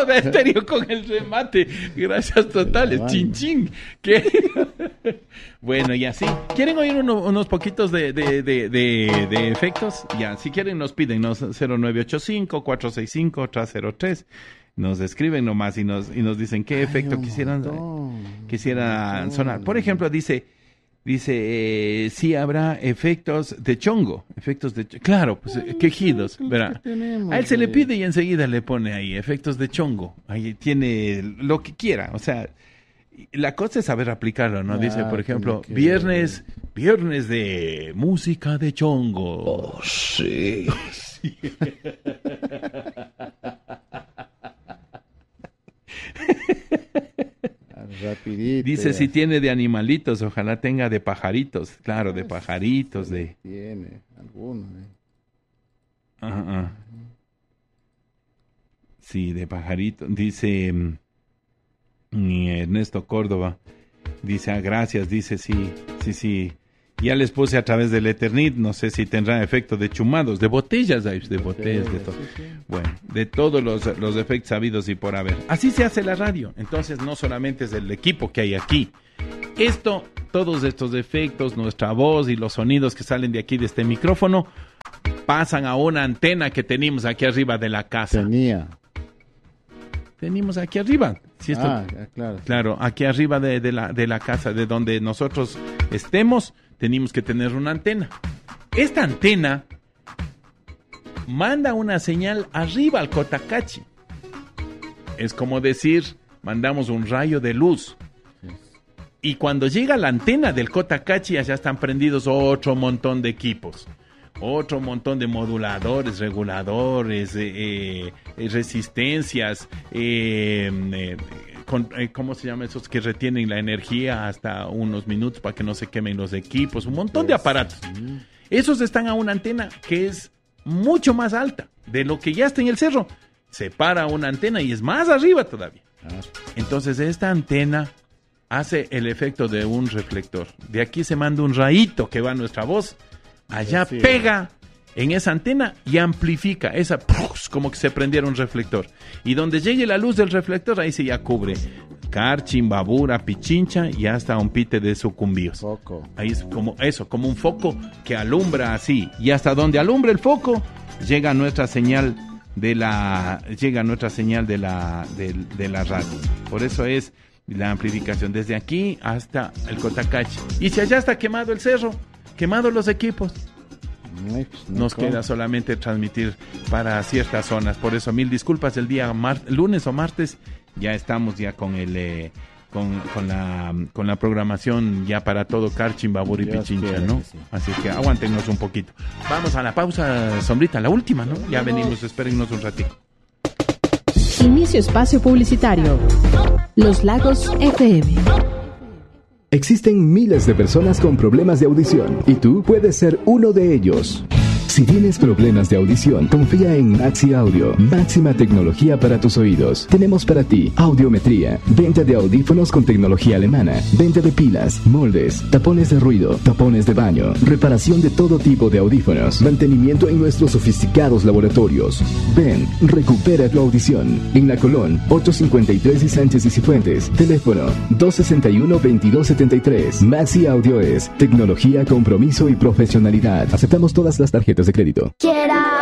Soda Stereo con el remate. Gracias totales. Chin chin. ¿Qué? Bueno, y así. ¿Quieren oír unos poquitos de efectos? Ya, si quieren nos piden, 0985-465-303. Nos escriben nomás y nos dicen qué efecto quisieran sonar. Por ejemplo, dice, sí habrá efectos de chongo. Claro, pues quejidos. Verá. A él se le pide y enseguida le pone ahí efectos de chongo. Ahí tiene lo que quiera. O sea, la cosa es saber aplicarlo, ¿no? Dice, por ejemplo, viernes de música de chongo. Oh, sí. Sí. Rapidito. Dice si tiene de animalitos, ojalá tenga de pajaritos. Claro, de pajaritos. Tiene algunos. Sí, de pajaritos. Dice Ernesto Córdoba. Dice, gracias. Dice, sí. Ya les puse a través del Eternit, no sé si tendrá efecto de chumados, de botellas, de botellas, de todo. Sí. Bueno, de todos los efectos habidos y por haber. Así se hace la radio. Entonces, no solamente es el equipo que hay aquí. Todos estos efectos, nuestra voz y los sonidos que salen de aquí, de este micrófono, pasan a una antena que tenemos aquí arriba de la casa. Tenemos aquí arriba. Si esto, claro, aquí arriba de la casa, de donde nosotros estemos, tenemos que tener una antena. Esta antena manda una señal arriba al Cotacachi. Es como decir, mandamos un rayo de luz. Y cuando llega la antena del Cotacachi, allá están prendidos otro montón de equipos. Otro montón de moduladores, reguladores, resistencias, ¿cómo se llama? Esos que retienen la energía hasta unos minutos para que no se quemen los equipos, un montón de aparatos. Esos están a una antena que es mucho más alta de lo que ya está en el cerro. Se para una antena y es más arriba todavía. Entonces esta antena hace el efecto de un reflector. De aquí se manda un rayito que va a nuestra voz. Allá pega en esa antena y amplifica esa, como que se prendiera un reflector. Y donde llegue la luz del reflector, ahí se ya cubre Carchin, Babura, Pichincha y hasta un pite de sucumbíos. Ahí es como un foco que alumbra así. Y hasta donde alumbra el foco, llega nuestra señal de la radio. Por eso es la amplificación desde aquí hasta el Cotacachi. Y si allá está quemado el cerro, quemados los equipos, nos queda solamente transmitir para ciertas zonas. Por eso 1000 disculpas. El día lunes o martes ya estamos ya con la programación ya para todo Carchin, Babur y Pichincha, ¿no? Sí. Así que aguántenos un poquito. Vamos a la pausa, Sombrita, la última, ¿no? Ya venimos, espérennos un ratito. Inicio espacio publicitario. Los Lagos FM. Existen miles de personas con problemas de audición y tú puedes ser uno de ellos. Si tienes problemas de audición, confía en Maxi Audio, máxima tecnología para tus oídos. Tenemos para ti audiometría, venta de audífonos con tecnología alemana, venta de pilas, moldes, tapones de ruido, tapones de baño, reparación de todo tipo de audífonos, mantenimiento en nuestros sofisticados laboratorios. Ven, recupera tu audición. En La Colón, 853 y Sánchez y Cifuentes. Teléfono 261-2273. Maxi Audio es tecnología, compromiso y profesionalidad. Aceptamos todas las tarjetas de crédito.